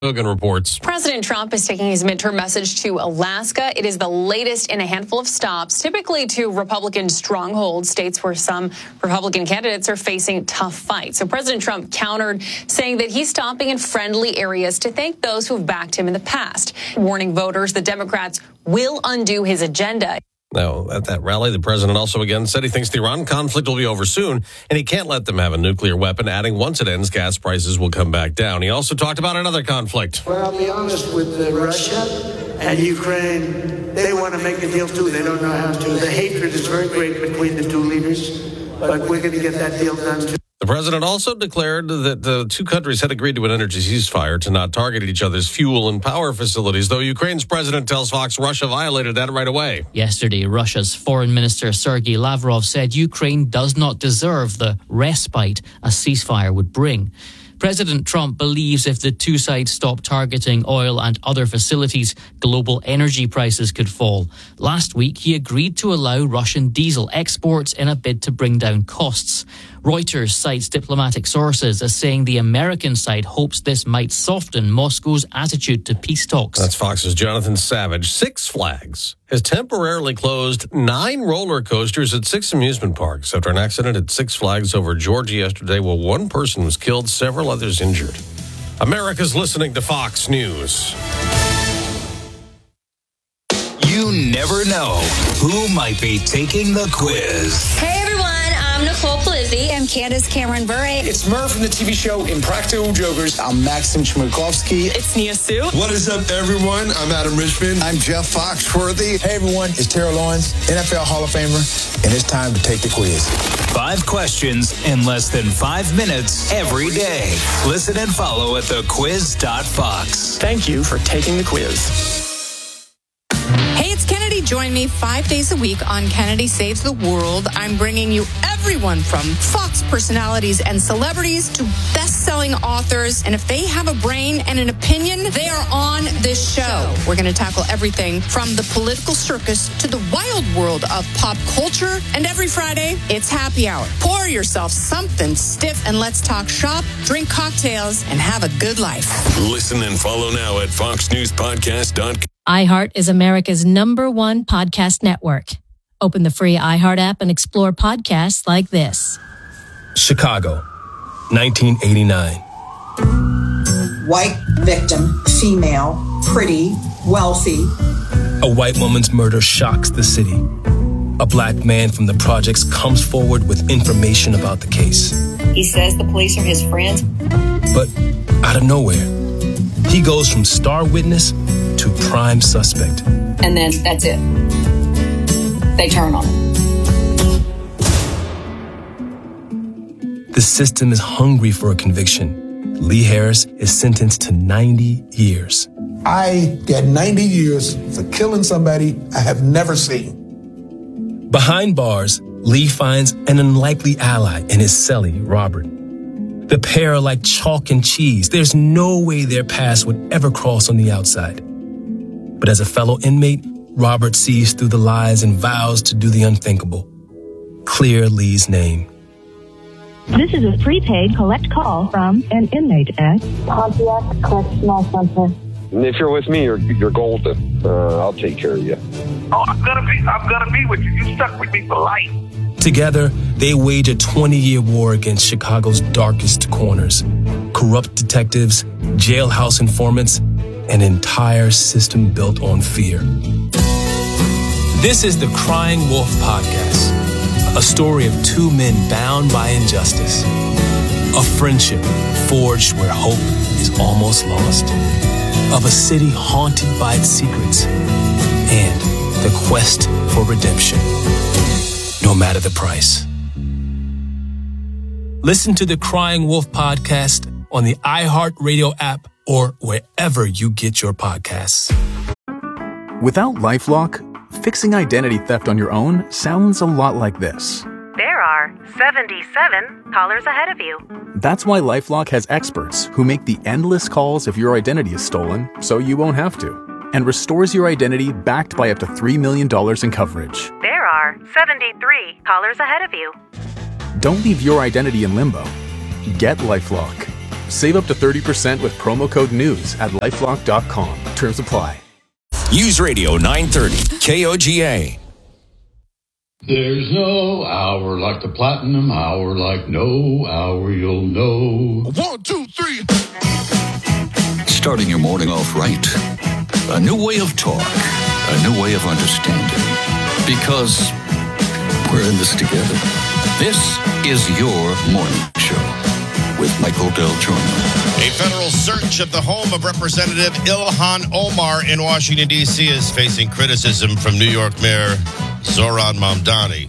Hogan reports. President Trump is taking his midterm message to Alaska. It is the latest in a handful of stops, typically to Republican strongholds, states where some Republican candidates are facing tough fights. So President Trump countered, saying that he's stopping in friendly areas to thank those who've backed him in the past, warning voters the Democrats will undo his agenda. Now, at that rally, the president also again said he thinks the Iran conflict will be over soon, and he can't let them have a nuclear weapon, adding once it ends, gas prices will come back down. He also talked about another conflict. Well, I'll be honest with Russia and Ukraine. They want to make a deal, too. They don't know how to. The hatred is very great between the two leaders, but we're going to get that deal done, too. The president also declared that the two countries had agreed to an energy ceasefire to not target each other's fuel and power facilities, though Ukraine's president tells Fox Russia violated that right away. Yesterday, Russia's Foreign Minister Sergei Lavrov said Ukraine does not deserve the respite a ceasefire would bring. President Trump believes if the two sides stop targeting oil and other facilities, global energy prices could fall. Last week, he agreed to allow Russian diesel exports in a bid to bring down costs. Reuters cites diplomatic sources as saying the American side hopes this might soften Moscow's attitude to peace talks. That's Fox's Jonathan Savage. Six Flags has temporarily closed 9 roller coasters at 6 amusement parks after an accident at Six Flags over Georgia yesterday where one person was killed, several others injured. America's listening to Fox News. You never know who might be taking the quiz. Hey everyone, I'm Nicole Plizzi. I'm Candace Cameron Bure. It's Murph from the TV show Impractical Jokers. I'm Maxim Chmerkovsky. It's Nia Sue. What is up, everyone? I'm Adam Richmond. I'm Jeff Foxworthy. Hey everyone, it's Terrell Owens, NFL Hall of Famer, and it's time to take the quiz. 5 questions in less than 5 minutes every day. Listen and follow at thequiz.fox. Thank you for taking the quiz. Hey, it's Kennedy. Join me 5 days a week on Kennedy Saves the World. I'm bringing you everyone from Fox personalities and celebrities to best-selling authors. And if they have a brain and an opinion, they are on this show. We're going to tackle everything from the political circus to the wild world of pop culture. And every Friday, it's happy hour. Pour yourself something stiff and let's talk shop, drink cocktails, and have a good life. Listen and follow now at foxnewspodcast.com. iHeart is America's #1 podcast network. Open the free iHeart app and explore podcasts like this. Chicago, 1989. White victim, female, pretty, wealthy. A white woman's murder shocks the city. A black man from the projects comes forward with information about the case. He says the police are his friends. But out of nowhere, he goes from star witness to prime suspect. And then that's it. They turn on him. The system is hungry for a conviction. Lee Harris is sentenced to 90 years. I get 90 years for killing somebody I have never seen. Behind bars, Lee finds an unlikely ally in his cellie, Robert. The pair are like chalk and cheese. There's no way their paths would ever cross on the outside. But as a fellow inmate, Robert sees through the lies and vows to do the unthinkable. Clear Lee's name. This is a prepaid collect call from an inmate at Pontiac Correctional Center. If you're with me, you're golden. I'll take care of you. Oh, I'm gonna be with you. You stuck with me for life. Together, they wage a 20-year war against Chicago's darkest corners. Corrupt detectives, jailhouse informants, an entire system built on fear. This is the Crying Wolf Podcast, a story of 2 men bound by injustice, a friendship forged where hope is almost lost, of a city haunted by its secrets, and the quest for redemption, no matter the price. Listen to the Crying Wolf Podcast on the iHeartRadio app or wherever you get your podcasts. Without LifeLock, fixing identity theft on your own sounds a lot like this. There are 77 callers ahead of you. That's why LifeLock has experts who make the endless calls if your identity is stolen so you won't have to, and restores your identity backed by up to $3 million in coverage. There are 73 callers ahead of you. Don't leave your identity in limbo. Get LifeLock. Save up to 30% with promo code NEWS at LifeLock.com. Terms apply. News Radio 930 KOGA. There's no hour like the platinum hour, like no hour you'll know. 1, 2, 3. Starting your morning off right. A new way of talk. A new way of understanding. Because we're in this together. This is your morning show with Michael Del Giorno. A federal search of the home of Representative Ilhan Omar in Washington, D.C. is facing criticism from New York Mayor Zohran Mamdani.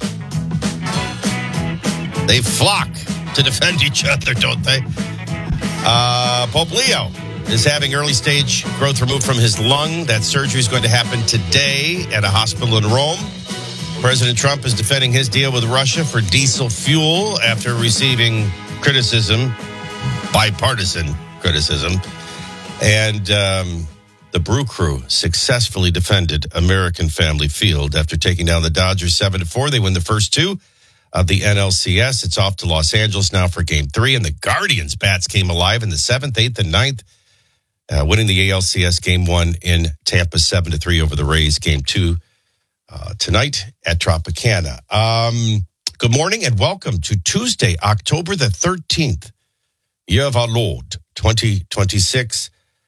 They flock to defend each other, don't they? Pope Leo is having early-stage growth removed from his lung. That surgery is going to happen today at a hospital in Rome. President Trump is defending his deal with Russia for diesel fuel after receiving criticism, bipartisan criticism. And the Brew Crew successfully defended American Family Field after taking down the Dodgers 7-4. They win the first two of the NLCS. It's off to Los Angeles now for Game 3. And the Guardians' bats came alive in the 7th, 8th, and 9th, winning the ALCS Game 1 in Tampa 7-3 over the Rays. Game 2 tonight at Tropicana. Good morning and welcome to Tuesday, October the 13th, year of our Lord, 2026.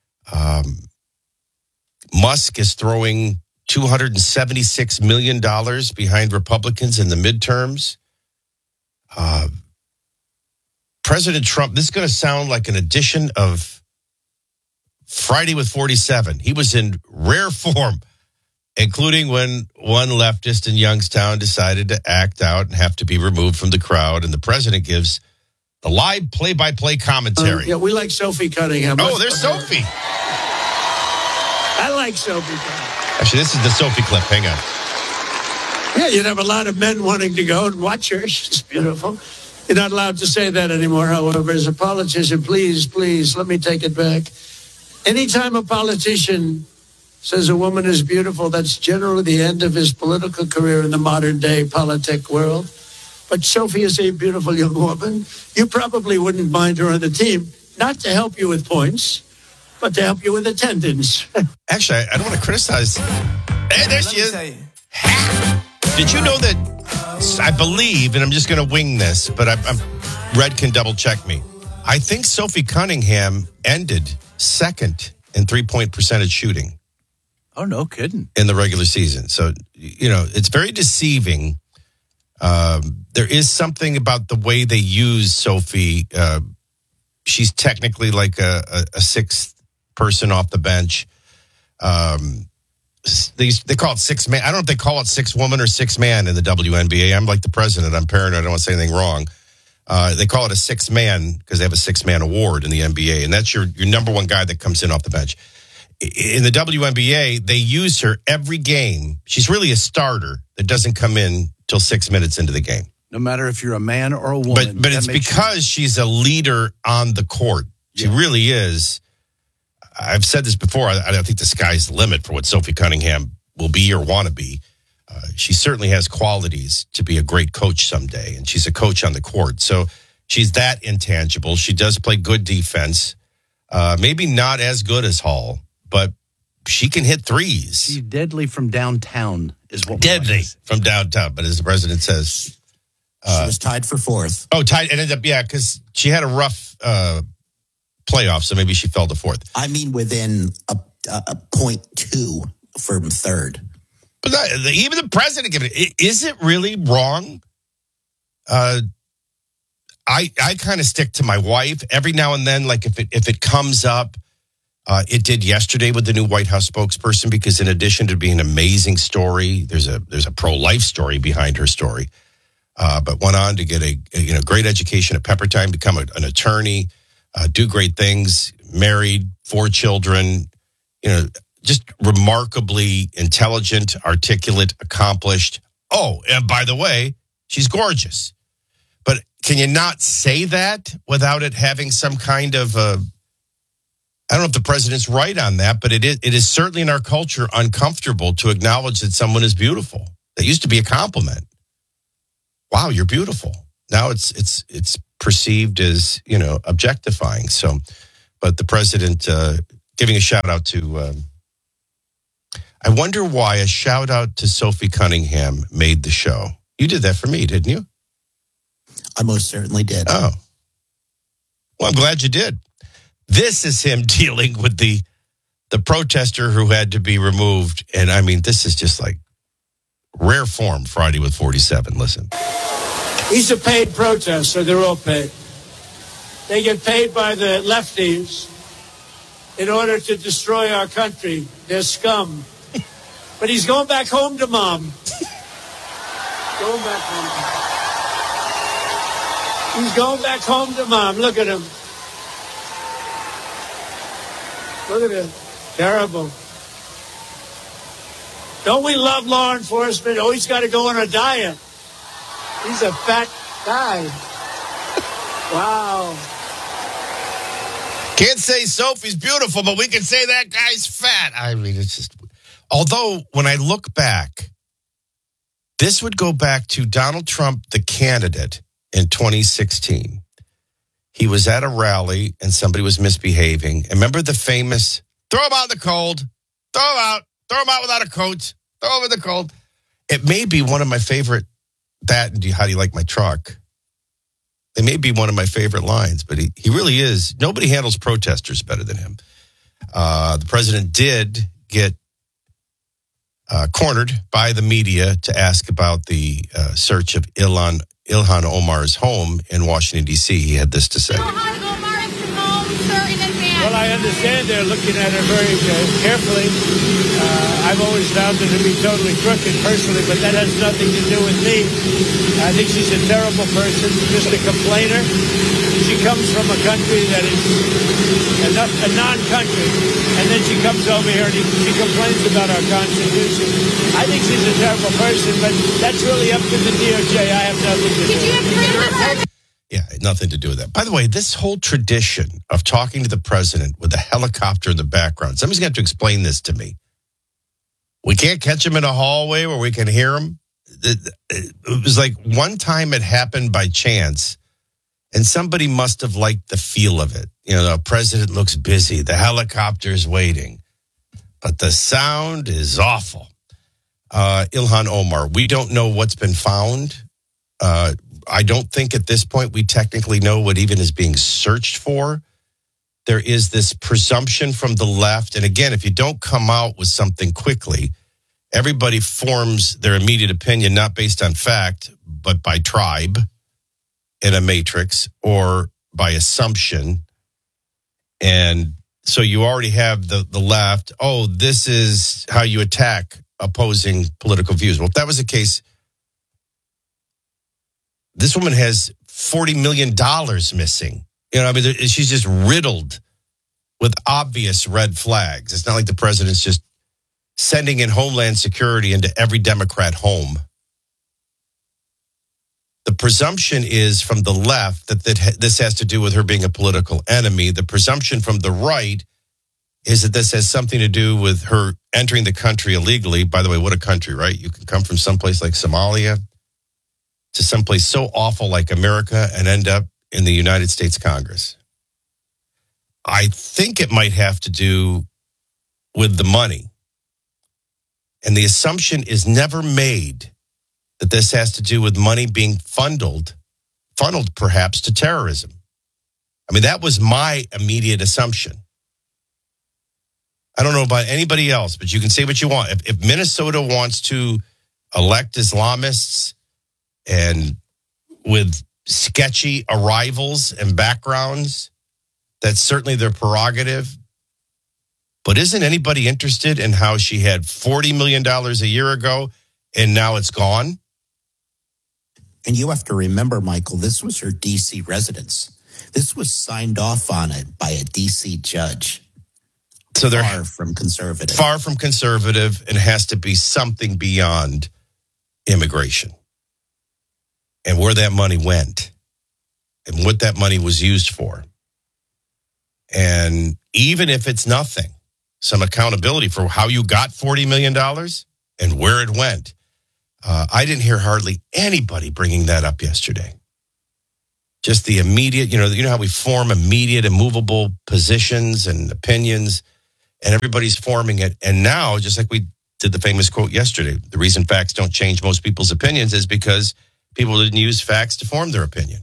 Musk is throwing $276 million behind Republicans in the midterms. President Trump, this is going to sound like an edition of Friday with 47. He was in rare form, including when one leftist in Youngstown decided to act out and have to be removed from the crowd. And the president gives the live play-by-play commentary. Yeah, we like Sophie Cunningham. Oh, there's Sophie. I like Sophie Cunningham. Actually, this is the Sophie clip. Hang on. Yeah, you'd have a lot of men wanting to go and watch her. She's beautiful. You're not allowed to say that anymore, however. As a politician, please, let me take it back. Anytime a politician says a woman is beautiful, that's generally the end of his political career in the modern day politic world. But Sophie is a beautiful young woman. You probably wouldn't mind her on the team, not to help you with points, but to help you with attendance. Actually, I don't want to criticize. Hey, there she is. Did you know that, I believe, and I'm just going to wing this, but Red can double check me. I think Sophie Cunningham ended second in three-point percentage shooting. Oh, no kidding. In the regular season. So, it's very deceiving. There is something about the way they use Sophie. She's technically like a sixth person off the bench. They call it six man. I don't know if they call it six woman or six man in the WNBA. I'm like the president. I'm paranoid. I don't want to say anything wrong. They call it a six man because they have a 6-man award in the NBA. And that's your number one guy that comes in off the bench. In the WNBA, they use her every game. She's really a starter that doesn't come in till 6 minutes into the game. No matter if you're a man or a woman. But it's because she's a leader on the court. She really is. I've said this before. I don't think the sky's the limit for what Sophie Cunningham will be or want to be. She certainly has qualities to be a great coach someday, and she's a coach on the court. So she's that intangible. She does play good defense. Maybe not as good as Hall, but she can hit threes. She's deadly from downtown is what deadly from downtown. But as the president says, she was tied for fourth. Oh, tied. It ended up, because she had a rough playoff, so maybe she fell to fourth. I mean, within a 0.2 from third. But even the president gave it. Is it really wrong? I kind of stick to my wife every now and then. Like if it comes up, it did yesterday with the new White House spokesperson, because in addition to being an amazing story, there's a pro-life story behind her story. But went on to get a great education at Pepperdine, become an attorney, do great things, married, 4 children, just remarkably intelligent, articulate, accomplished. Oh, and by the way, she's gorgeous. But can you not say that without it having some kind of I don't know if the president's right on that, but it is certainly in our culture uncomfortable to acknowledge that someone is beautiful. That used to be a compliment. Wow, you're beautiful. Now it's perceived as, objectifying. So, but the president giving a shout out to, I wonder why a shout out to Sophie Cunningham made the show. You did that for me, didn't you? I most certainly did. Oh. Well, I'm glad you did. This is him dealing with the protester who had to be removed. And I mean, this is just like rare form Friday with 47. Listen. He's a paid protester. They're all paid. They get paid by the lefties in order to destroy our country. They're scum. But he's going back home to mom. Going back home. He's going back home to mom. Look at him. Look at him. Terrible. Don't we love law enforcement? Oh, he's got to go on a diet. He's a fat guy. Wow. Can't say Sophie's beautiful, but we can say that guy's fat. I mean, it's just... Although, when I look back, this would go back to Donald Trump, the candidate, in 2016. He was at a rally and somebody was misbehaving. And remember the famous, throw him out in the cold, throw him out without a coat, throw him in the cold. It may be one of my favorite, that and how do you like my truck? It may be one of my favorite lines, but he really is. Nobody handles protesters better than him. The president did get cornered by the media to ask about the search of Ilhan Omar's home in Washington, D.C. He had this to say. Well, I understand they're looking at her very carefully. I've always found her to be totally crooked personally, but that has nothing to do with me. I think she's a terrible person, just a complainer. She comes from a country that is a non-country, and then she comes over here and she complains about our Constitution. I think she's a terrible person, but that's really up to the DOJ. I have nothing to do with it. Yeah, nothing to do with that. By the way, this whole tradition of talking to the president with a helicopter in the background, somebody's got to explain this to me. We can't catch him in a hallway where we can hear him. It was like one time it happened by chance, and somebody must have liked the feel of it. The president looks busy. The helicopter's waiting. But the sound is awful. Ilhan Omar, we don't know what's been found. I don't think at this point we technically know what even is being searched for. There is this presumption from the left. And again, if you don't come out with something quickly, everybody forms their immediate opinion, not based on fact, but by tribe in a matrix or by assumption. And so you already have the left. Oh, this is how you attack opposing political views. Well, if that was the case, this woman has $40 million missing. She's just riddled with obvious red flags. It's not like the president's just sending in Homeland Security into every Democrat home. The presumption is from the left that this has to do with her being a political enemy. The presumption from the right is that this has something to do with her entering the country illegally. By the way, what a country, right? You can come from someplace like Somalia to someplace so awful like America and end up in the United States Congress. I think it might have to do with the money. And the assumption is never made that this has to do with money being funneled perhaps to terrorism. I mean, that was my immediate assumption. I don't know about anybody else, but you can say what you want. If Minnesota wants to elect Islamists and with sketchy arrivals and backgrounds, that's certainly their prerogative. But isn't anybody interested in how she had $40 million a year ago and now it's gone? And you have to remember, Michael, this was her D.C. residence. This was signed off on it by a D.C. judge. So they're far from conservative. Far from conservative, and has to be something beyond immigration. And where that money went and what that money was used for. And even if it's nothing, some accountability for how you got $40 million and where it went. I didn't hear hardly anybody bringing that up yesterday. Just the immediate, you know how we form immediate, immovable positions and opinions, and everybody's forming it. And now, just like we did the famous quote yesterday, the reason facts don't change most people's opinions is because people didn't use facts to form their opinion.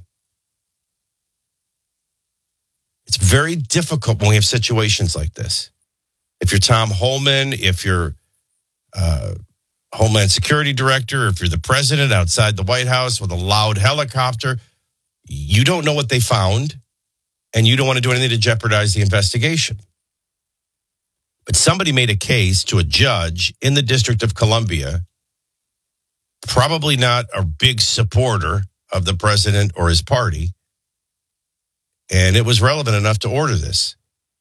It's very difficult when we have situations like this. If you're Tom Holman, if you're Homeland Security Director, if you're the president outside the White House with a loud helicopter, you don't know what they found, and you don't want to do anything to jeopardize the investigation. But somebody made a case to a judge in the District of Columbia, probably not a big supporter of the president or his party, and it was relevant enough to order this.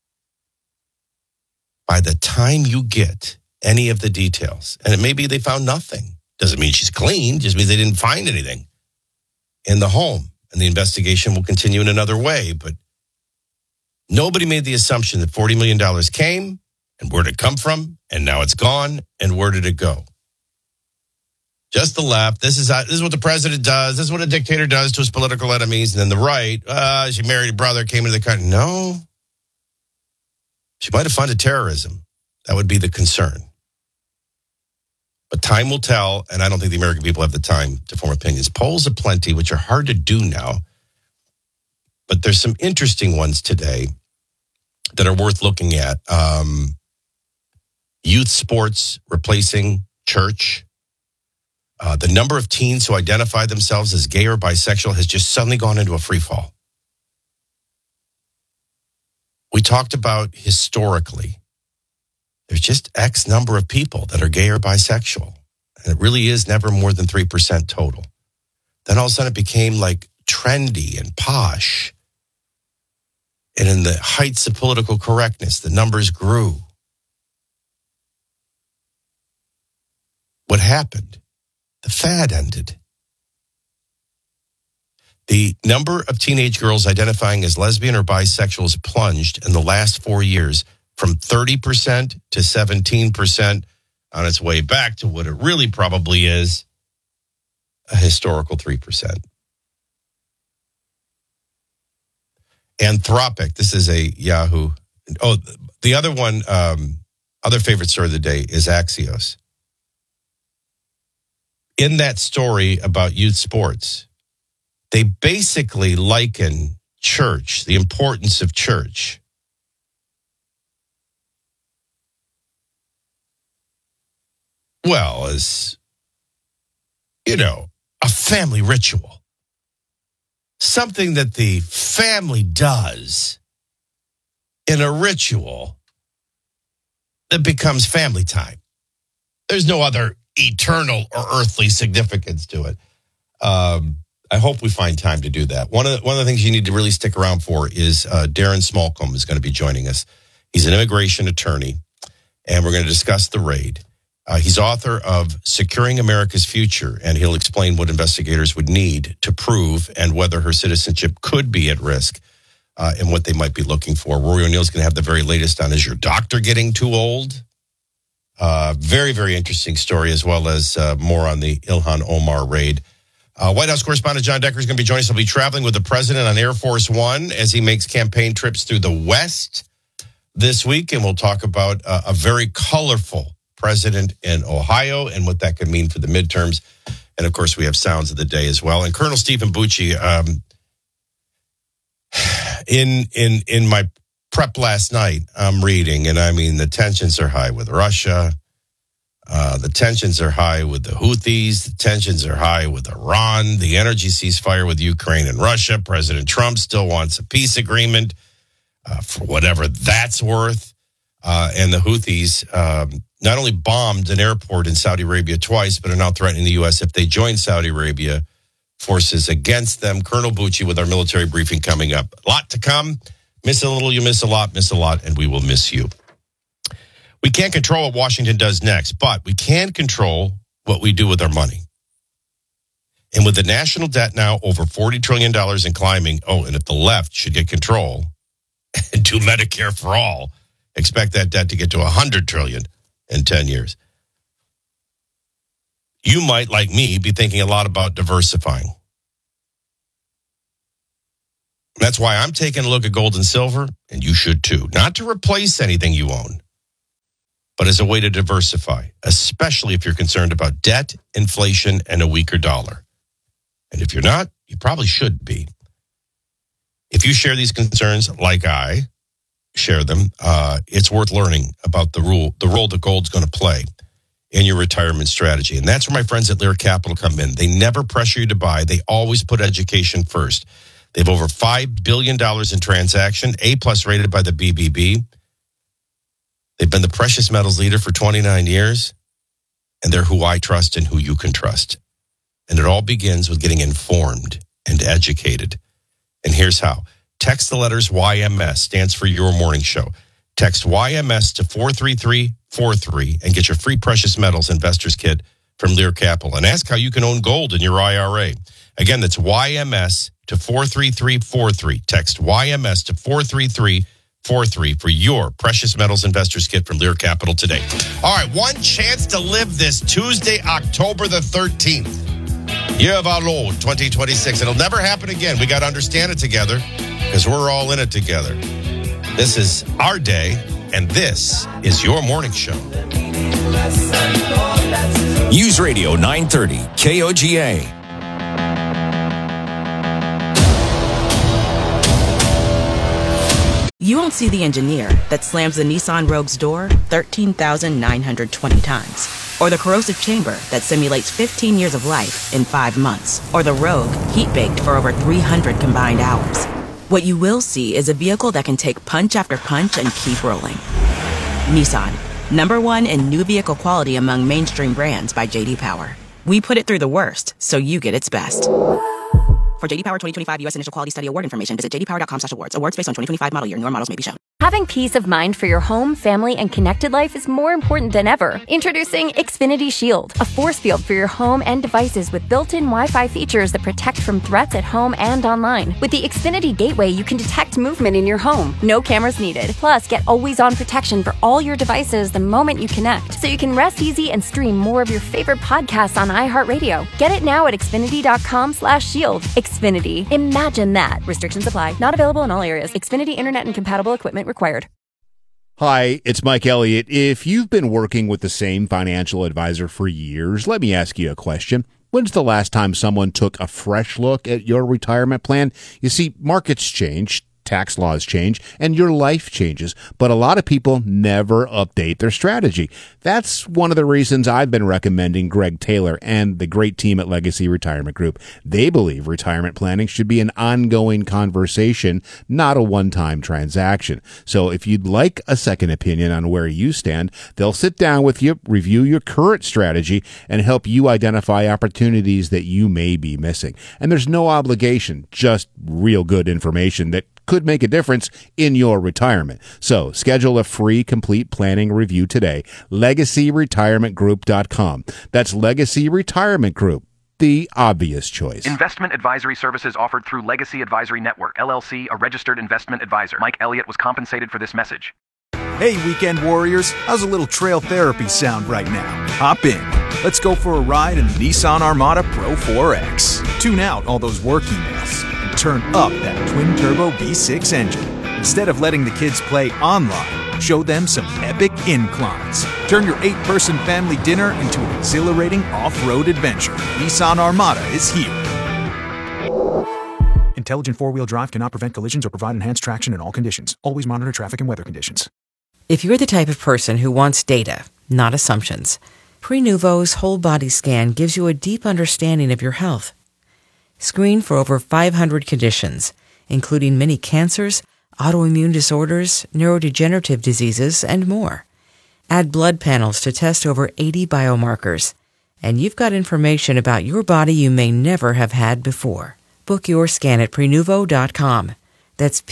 By the time you get any of the details, and maybe they found nothing, doesn't mean she's clean, just means they didn't find anything in the home. And the investigation will continue in another way. But nobody made the assumption that $40 million came, and where did it come from, and now it's gone, and where did it go? Just the left. This is what the president does. This is what a dictator does to his political enemies. And then the right, she married a brother, came into the country. No. She might have funded terrorism. That would be the concern. But time will tell, and I don't think the American people have the time to form opinions. Polls aplenty, which are hard to do now. But there's some interesting ones today that are worth looking at. Youth sports replacing church. The number of teens who identify themselves as gay or bisexual has just suddenly gone into a free fall. We talked about historically, there's just X number of people that are gay or bisexual. And it really is never more than 3% total. Then all of a sudden it became like trendy and posh. And in the heights of political correctness, the numbers grew. What happened? The fad ended. The number of teenage girls identifying as lesbian or bisexual has plunged in the last 4 years from 30% to 17% on its way back to what it really probably is, a historical 3%. Anthropic, this is a Yahoo. Oh, the other one, other favorite story of the day is Axios. In that story about youth sports, they basically liken church, the importance of church, well, as, a family ritual. Something that the family does in a ritual that becomes family time. There's no other eternal or earthly significance to it. I hope we find time to do that. One of the things you need to really stick around for is Darren Smallcombe is going to be joining us. He's an immigration attorney, and we're going to discuss the raid. He's author of Securing America's Future, and he'll explain what investigators would need to prove and whether her citizenship could be at risk and what they might be looking for. Rory O'Neill's going to have the very latest on Is Your Doctor Getting Too Old? Very, very interesting story, as well as more on the Ilhan Omar raid. White House correspondent John Decker is going to be joining us. He'll be traveling with the president on Air Force One as he makes campaign trips through the West this week, and we'll talk about a very colorful president in Ohio and what that could mean for the midterms. And, of course, we have sounds of the day as well. And Colonel Stephen Bucci, in my prep last night, I'm reading, and I mean, the tensions are high with Russia. The tensions are high with the Houthis. The tensions are high with Iran. The energy ceasefire with Ukraine and Russia. President Trump still wants a peace agreement for whatever that's worth. And the Houthis not only bombed an airport in Saudi Arabia twice, but are now threatening the U.S. if they join Saudi Arabia forces against them. Colonel Bucci with our military briefing coming up. A lot to come. Miss a little, you miss a lot, and we will miss you. We can't control what Washington does next, but we can control what we do with our money. And with the national debt now over $40 trillion and climbing, and if the left should get control and do Medicare for all, expect that debt to get to $100 trillion in 10 years. You might, like me, be thinking a lot about diversifying. That's why I'm taking a look at gold and silver, and you should too. Not to replace anything you own, but as a way to diversify, especially if you're concerned about debt, inflation, and a weaker dollar. And if you're not, you probably should be. If you share these concerns like I share them, it's worth learning about the role that gold's going to play in your retirement strategy. And that's where my friends at Lear Capital come in. They never pressure you to buy. They always put education first. They have over $5 billion in transaction, A-plus rated by the BBB. They've been the precious metals leader for 29 years, and they're who I trust and who you can trust. And it all begins with getting informed and educated. And here's how. Text the letters YMS, stands for Your Morning Show. Text YMS to 43343 and get your free precious metals investor's kit from Lear Capital. And ask how you can own gold in your IRA. Again, that's YMS to 43343. Text YMS to 43343 for your precious metals investor's kit from Lear Capital today. All right, one chance to live this Tuesday, October the 13th. Year of our Lord, 2026. It'll never happen again. We got to understand it together because we're all in it together. This is our day, and this is your morning show. News Radio 930, KOGA. You won't see the engineer that slams the Nissan Rogue's door 13,920 times. Or the corrosive chamber that simulates 15 years of life in 5 months. Or the Rogue heat-baked for over 300 combined hours. What you will see is a vehicle that can take punch after punch and keep rolling. Nissan, #1 in new vehicle quality among mainstream brands by J.D. Power. We put it through the worst, so you get its best. For J.D. Power 2025 U.S. Initial Quality Study Award information, visit jdpower.com/awards. Awards based on 2025 model year. Newer models may be shown. Having peace of mind for your home, family, and connected life is more important than ever. Introducing Xfinity Shield, a force field for your home and devices with built-in Wi-Fi features that protect from threats at home and online. With the Xfinity Gateway, you can detect movement in your home. No cameras needed. Plus, get always-on protection for all your devices the moment you connect, so you can rest easy and stream more of your favorite podcasts on iHeartRadio. Get it now at Xfinity.com/shield. Xfinity. Imagine that. Restrictions apply. Not available in all areas. Xfinity Internet and compatible equipment required. Hi, it's Mike Elliott. If you've been working with the same financial advisor for years, let me ask you a question. When's the last time someone took a fresh look at your retirement plan? You see, markets change, tax laws change, and your life changes, but a lot of people never update their strategy. That's one of the reasons I've been recommending Greg Taylor and the great team at Legacy Retirement Group. They believe retirement planning should be an ongoing conversation, not a one-time transaction. So if you'd like a second opinion on where you stand, they'll sit down with you, review your current strategy, and help you identify opportunities that you may be missing. And there's no obligation, just real good information that could make a difference in your retirement. So schedule a free complete planning review today. LegacyRetirementGroup.com. That's Legacy Retirement Group, the obvious choice. Investment advisory services offered through Legacy Advisory Network, LLC, a registered investment advisor. Mike Elliott was compensated for this message. Hey, weekend warriors. How's a little trail therapy sound right now? Hop in. Let's go for a ride in the Nissan Armada Pro 4X. Tune out all those work emails and turn up that twin-turbo V6 engine. Instead of letting the kids play online, show them some epic inclines. Turn your 8-person family dinner into an exhilarating off-road adventure. Nissan Armada is here. Intelligent four-wheel drive cannot prevent collisions or provide enhanced traction in all conditions. Always monitor traffic and weather conditions. If you're the type of person who wants data, not assumptions, Prenuvo's whole body scan gives you a deep understanding of your health. Screen for over 500 conditions, including many cancers, autoimmune disorders, neurodegenerative diseases, and more. Add blood panels to test over 80 biomarkers, and you've got information about your body you may never have had before. Book your scan at Prenuvo.com. That's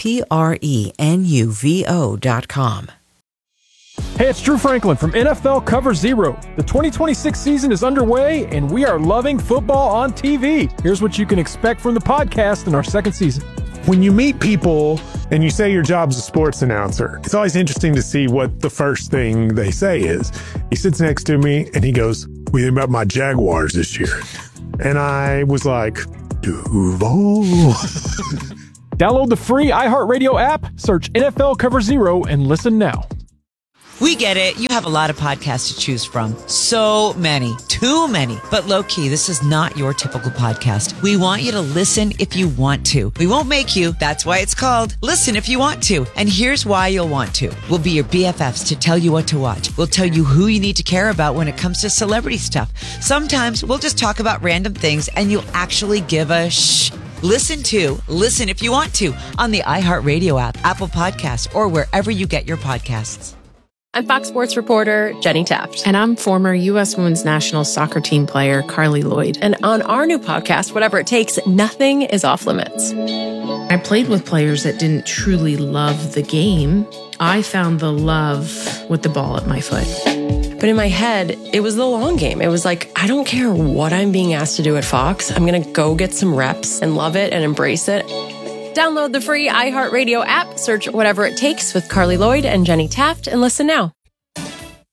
Prenuvo.com. Hey, it's Drew Franklin from NFL Cover Zero. The 2026 season is underway, and we are loving football on TV. Here's what you can expect from the podcast in our second season. When you meet people and you say your job's a sports announcer, it's always interesting to see what the first thing they say is. He sits next to me and he goes, "What do you think about my Jaguars this year?" And I was like, Duval. Download the free iHeartRadio app, search NFL Cover Zero, and listen now. We get it. You have a lot of podcasts to choose from. So many. Too many. But low-key, this is not your typical podcast. We want you to listen if you want to. We won't make you. That's why it's called Listen If You Want To. And here's why you'll want to. We'll be your BFFs to tell you what to watch. We'll tell you who you need to care about when it comes to celebrity stuff. Sometimes we'll just talk about random things and you'll actually give a shh. Listen If You Want To on the iHeartRadio app, Apple Podcasts, or wherever you get your podcasts. I'm Fox Sports reporter Jenny Taft. And I'm former U.S. Women's National Soccer Team player Carly Lloyd. And on our new podcast, Whatever It Takes, nothing is off limits. I played with players that didn't truly love the game. I found the love with the ball at my foot. But in my head, it was the long game. It was like, I don't care what I'm being asked to do at Fox. I'm going to go get some reps and love it and embrace it. Download the free iHeartRadio app, search Whatever It Takes with Carly Lloyd and Jenny Taft, and listen now.